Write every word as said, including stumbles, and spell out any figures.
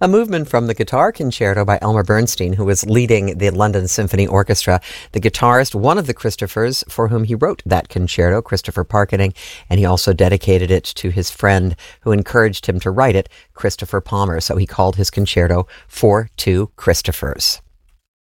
A movement from the Guitar Concerto by Elmer Bernstein, who was leading the London Symphony Orchestra. The guitarist, one of the Christophers for whom he wrote that concerto, Christopher Parkening, and he also dedicated it to his friend who encouraged him to write it, Christopher Palmer. So he called his concerto For Two Christophers.